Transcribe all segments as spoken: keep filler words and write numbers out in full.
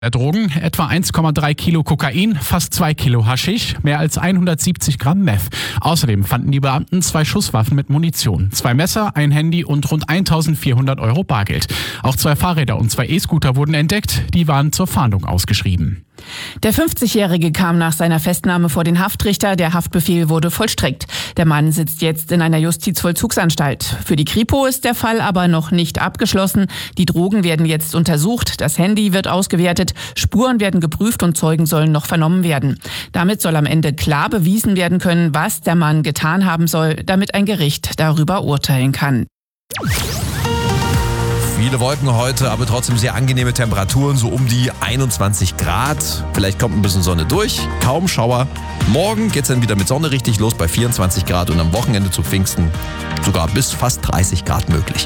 Der Drogen etwa eins Komma drei Kilo Kokain, fast zwei Kilo Haschisch, mehr als hundertsiebzig Gramm Meth. Außerdem fanden die Beamten zwei Schusswaffen mit Munition, zwei Messer, ein Handy und rund eintausendvierhundert Euro Bargeld. Auch zwei Fahrräder und zwei E-Scooter wurden entdeckt, die waren zur Fahndung ausgeschrieben. Der fünfzigjährige kam nach seiner Festnahme vor den Haftrichter. Der Haftbefehl wurde vollstreckt. Der Mann sitzt jetzt in einer Justizvollzugsanstalt. Für die Kripo ist der Fall aber noch nicht abgeschlossen. Die Drogen werden jetzt untersucht, das Handy wird ausgewertet, Spuren werden geprüft und Zeugen sollen noch vernommen werden. Damit soll am Ende klar bewiesen werden können, was der Mann getan haben soll, damit ein Gericht darüber urteilen kann. Viele Wolken heute, aber trotzdem sehr angenehme Temperaturen, so um die einundzwanzig Grad. Vielleicht kommt ein bisschen Sonne durch, kaum Schauer. Morgen geht's dann wieder mit Sonne richtig los bei vierundzwanzig Grad und am Wochenende zu Pfingsten sogar bis fast dreißig Grad möglich.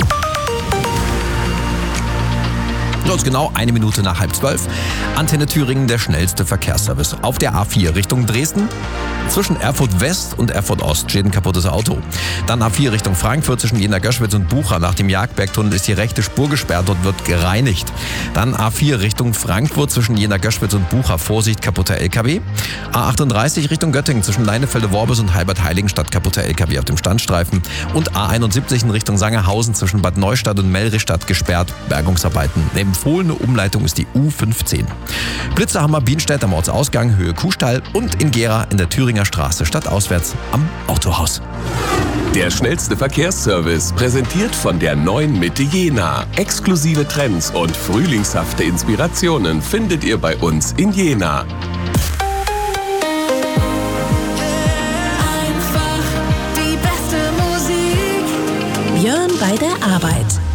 Sonst genau eine Minute nach halb zwölf. Antenne Thüringen, der schnellste Verkehrsservice. Auf der A vier Richtung Dresden. Zwischen Erfurt West und Erfurt Ost steht ein kaputtes Auto. Dann A vier Richtung Frankfurt zwischen Jena-Göschwitz und Bucha. Nach dem Jagdbergtunnel ist die rechte Spur gesperrt und wird gereinigt. Dann A vier Richtung Frankfurt zwischen Jena-Göschwitz und Bucha. Vorsicht, kaputter L K W. A achtunddreißig Richtung Göttingen zwischen Leinefelde-Worbis und Halbert-Heiligenstadt. Kaputter L K W auf dem Standstreifen. Und A einundsiebzig in Richtung Sangerhausen zwischen Bad Neustadt und Melrichstadt gesperrt. Bergungsarbeiten. Eine empfohlene Umleitung ist die U fünfzehn. Blitzerhammer Bienstedt am Ortsausgang Höhe Kuhstall und in Gera in der Thüringer Straße stadtauswärts am Autohaus. Der schnellste Verkehrsservice, präsentiert von der neuen Mitte Jena. Exklusive Trends und frühlingshafte Inspirationen findet ihr bei uns in Jena. Einfach die beste Musik. Björn bei der Arbeit.